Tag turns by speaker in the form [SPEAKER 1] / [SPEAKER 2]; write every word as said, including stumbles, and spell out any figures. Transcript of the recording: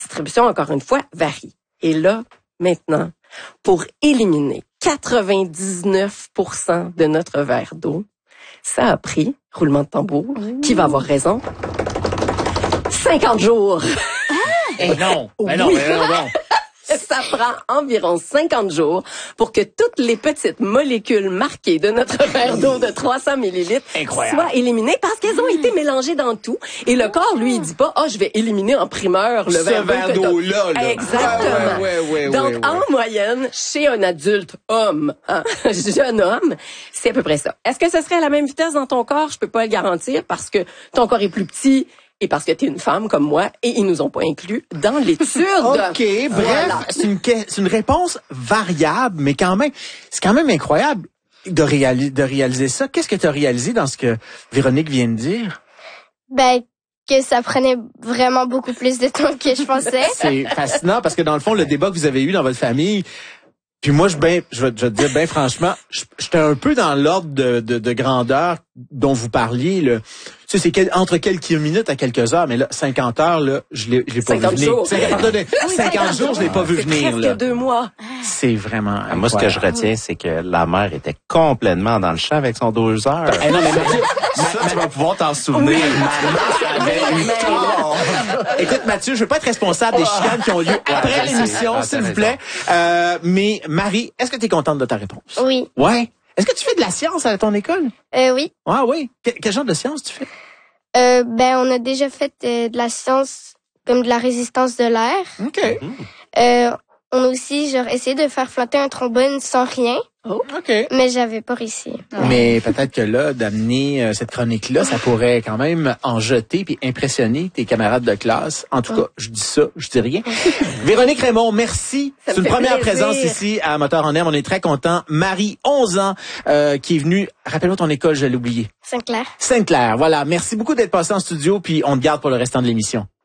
[SPEAKER 1] distribution, encore une fois, varie. Et là, maintenant, pour éliminer quatre-vingt-dix-neuf pour cent de notre verre d'eau, ça a pris, roulement de tambour, mmh. qui va avoir raison, cinquante jours.
[SPEAKER 2] Ah! Eh non, mais non,
[SPEAKER 1] oui.
[SPEAKER 2] mais non, non.
[SPEAKER 1] Ça prend environ cinquante jours pour que toutes les petites molécules marquées de notre verre d'eau de trois cents millilitres
[SPEAKER 2] Incroyable.
[SPEAKER 1] soient éliminées parce qu'elles ont été mélangées dans tout. Et le corps, lui, il dit pas, oh, je vais éliminer en primeur le
[SPEAKER 3] Ce
[SPEAKER 1] verre,
[SPEAKER 3] verre d'eau-là. Là.
[SPEAKER 1] Exactement.
[SPEAKER 3] Ouais, ouais, ouais, ouais,
[SPEAKER 1] Donc,
[SPEAKER 3] ouais, ouais.
[SPEAKER 1] en moyenne, chez un adulte homme, hein, jeune homme, c'est à peu près ça. Est-ce que ce serait à la même vitesse dans ton corps? Je peux pas le garantir parce que ton corps est plus petit. Et parce que tu es une femme comme moi, et ils nous ont pas inclus dans l'étude.
[SPEAKER 3] OK, bref,
[SPEAKER 1] voilà.
[SPEAKER 3] c'est une c'est une réponse variable, mais quand même, c'est quand même incroyable de réaliser de réaliser ça. Qu'est-ce que tu as réalisé dans ce que Véronique vient de dire?
[SPEAKER 4] Ben que ça prenait vraiment beaucoup plus de temps que je pensais.
[SPEAKER 3] C'est fascinant parce que dans le fond, le débat que vous avez eu dans votre famille, puis moi, je ben, je vais te dire, ben franchement, j'étais un peu dans l'ordre de, de, de grandeur dont vous parliez. Là. Tu sais, c'est quel, entre quelques minutes à quelques heures, mais là, cinquante heures, là, je l'ai, je l'ai pas vu venir.
[SPEAKER 1] Jours.
[SPEAKER 3] cinquante, cinquante jours, je l'ai pas vu
[SPEAKER 1] c'est
[SPEAKER 3] venir.
[SPEAKER 1] presque
[SPEAKER 3] Là.
[SPEAKER 1] deux mois.
[SPEAKER 3] C'est vraiment incroyable.
[SPEAKER 5] Moi, ce que je retiens, c'est que la mère était complètement dans le champ avec son deux heures.
[SPEAKER 3] Eh non, mais Mathieu,
[SPEAKER 5] ça, tu vas pouvoir t'en souvenir.
[SPEAKER 3] Maman avait eu tort. Écoute, Mathieu, je veux pas être responsable des chicanes qui ont lieu après
[SPEAKER 5] je
[SPEAKER 3] l'émission,
[SPEAKER 5] sais. Ah,
[SPEAKER 3] s'il
[SPEAKER 5] t'as
[SPEAKER 3] vous plaît. Euh, mais Marie, est-ce que tu es contente de ta réponse?
[SPEAKER 4] Oui.
[SPEAKER 3] Ouais. Est-ce que tu fais de la science à ton école?
[SPEAKER 4] Euh, oui.
[SPEAKER 3] Ah oui. Que- quel genre de science tu fais?
[SPEAKER 4] Euh, ben on a déjà fait euh, de la science comme de la résistance de l'air.
[SPEAKER 3] OK.
[SPEAKER 4] Euh, on a aussi genre essayé de faire flotter un trombone sans rien,
[SPEAKER 3] OK.
[SPEAKER 4] mais j'avais pas réussi.
[SPEAKER 3] Mais peut-être que là, d'amener euh, cette chronique-là, ça pourrait quand même en jeter puis impressionner tes camarades de classe. En tout cas, je dis ça, je dis rien. Véronique Raymond, merci.
[SPEAKER 1] Ça me
[SPEAKER 3] C'est une
[SPEAKER 1] fait
[SPEAKER 3] première
[SPEAKER 1] plaisir.
[SPEAKER 3] présence ici à Moteur en Herbe. On est très contents. Marie, onze ans, euh, qui est venue. Rappelle-moi ton école, je l'ai oublié.
[SPEAKER 4] Saint-Clair.
[SPEAKER 3] Sainte-Claire. Voilà. Merci beaucoup d'être passé en studio puis on te garde pour le restant de l'émission.